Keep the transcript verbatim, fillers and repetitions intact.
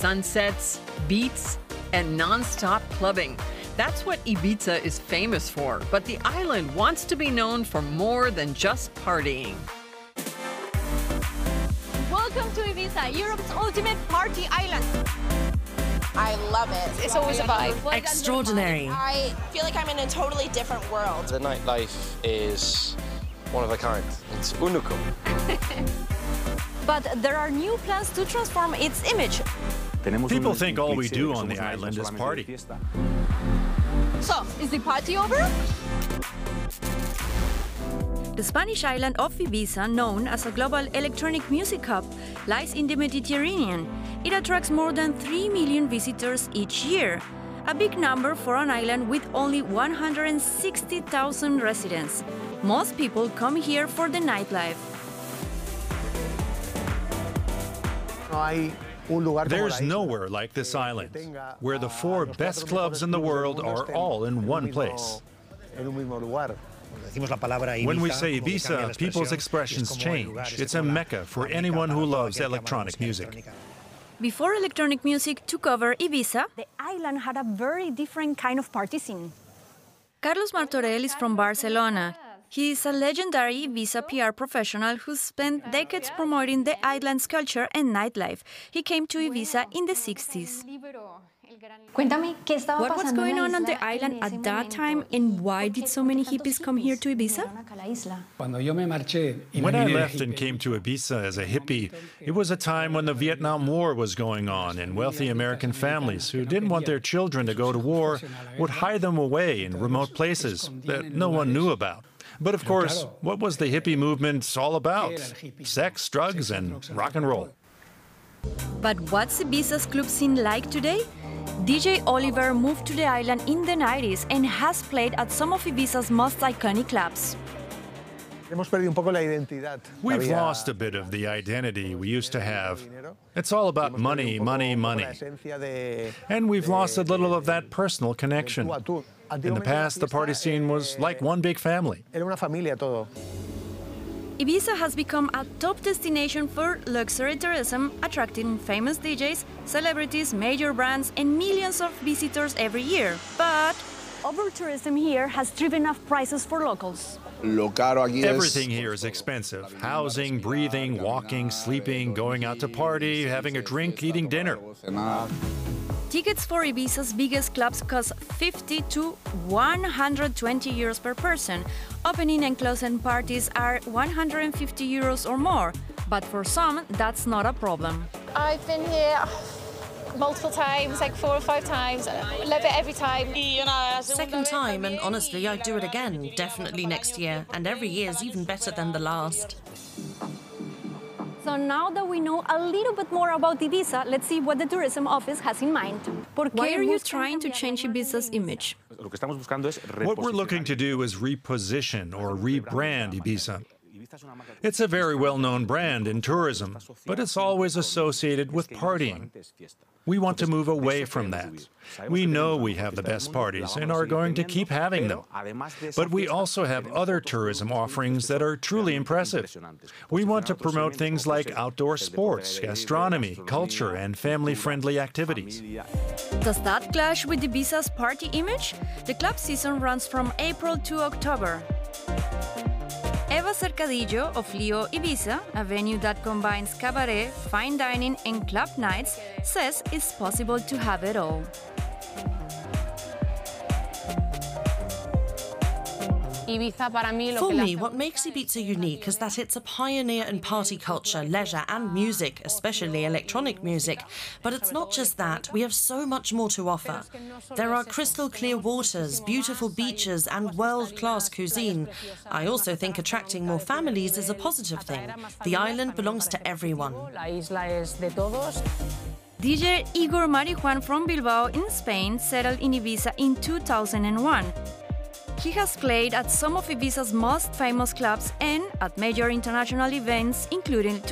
sunsets, beats, and non-stop clubbing. That's what Ibiza is famous for, but the island wants to be known for more than just partying. Welcome to Ibiza, Europe's ultimate party island. I love it. It's always a vibe. Extraordinary. I feel like I'm in a totally different world. The nightlife is one of a kind. It's unicum. But there are new plans to transform its image. People think all we do on the island is party. So, is the party over? The Spanish island of Ibiza, known as a global electronic music hub, lies in the Mediterranean. It attracts more than three million visitors each year, a big number for an island with only one hundred sixty thousand residents. Most people come here for the nightlife. There's nowhere like this island, where the four best clubs in the world are all in one place. When we say Ibiza, people's expressions change. It's a mecca for anyone who loves electronic music. Before electronic music took over Ibiza, The island had a very different kind of party scene. Carlos Martorell is from Barcelona. He is a legendary Ibiza P R professional who spent decades promoting the island's culture and nightlife. He came to Ibiza in the sixties. What was going on on the island at that time, and why did so many hippies come here to Ibiza? When I left and came to Ibiza as a hippie, it was a time when the Vietnam War was going on, and wealthy American families who didn't want their children to go to war would hide them away in remote places that no one knew about. But of course, what was the hippie movement all about? Sex, drugs, and rock and roll. But what's Ibiza's club scene like today? D J Oliver moved to the island in the nineties and has played at some of Ibiza's most iconic clubs. We've lost a bit of the identity we used to have. It's all about money, money, money. And we've lost a little of that personal connection. In the past, the party scene was like one big family. Ibiza has become a top destination for luxury tourism, attracting famous D Js, celebrities, major brands, and millions of visitors every year. But over-tourism here has driven up prices for locals. Everything here is expensive. Housing, breathing, walking, sleeping, going out to party, having a drink, eating dinner. Tickets for Ibiza's biggest clubs cost fifty to one hundred twenty euros per person. Opening and closing parties are one hundred fifty euros or more. But for some, that's not a problem. I've been here multiple times, like four or five times. I love it every time. Second time, and honestly, I'd do it again, definitely next year. And every year's even better than the last. So now that we know a little bit more about Ibiza, let's see what the tourism office has in mind. Why are you trying to change Ibiza's image? What we're looking to do is reposition or rebrand Ibiza. It's a very well-known brand in tourism, but it's always associated with partying. We want to move away from that. We know we have the best parties and are going to keep having them. But we also have other tourism offerings that are truly impressive. We want to promote things like outdoor sports, gastronomy, culture, and family-friendly activities. Does that clash with Ibiza's party image? The club season runs from April to October. Eva Cercadillo of Leo Ibiza, a venue that combines cabaret, fine dining, and club nights, says it's possible to have it all. For me, what makes Ibiza unique is that it's a pioneer in party culture, leisure and music, especially electronic music. But it's not just that, we have so much more to offer. There are crystal clear waters, beautiful beaches and world-class cuisine. I also think attracting more families is a positive thing. The island belongs to everyone. D J Igor Marijuan from Bilbao in Spain settled in Ibiza in two thousand one. He has played at some of Ibiza's most famous clubs and at major international events, including